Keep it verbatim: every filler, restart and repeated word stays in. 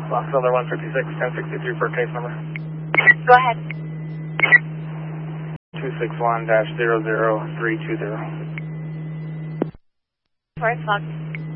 Lost Cylinder one fifty-six, ten sixty-three for case number. Go ahead. two six one dash zero zero three two zero. Forest Log.